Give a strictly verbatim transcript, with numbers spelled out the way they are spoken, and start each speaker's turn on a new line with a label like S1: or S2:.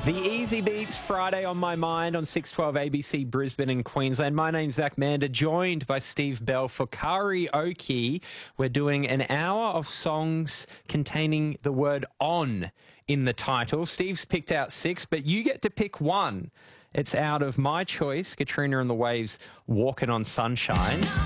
S1: The Easy Beats Friday on my mind on six twelve A B C Brisbane and Queensland. My name's Zach Mander, joined by Steve Bell for karaoke. We're doing an hour of songs containing the word on in the title. Steve's picked out six, but you get to pick one. It's out of my choice, Katrina and the Waves, Walking on Sunshine.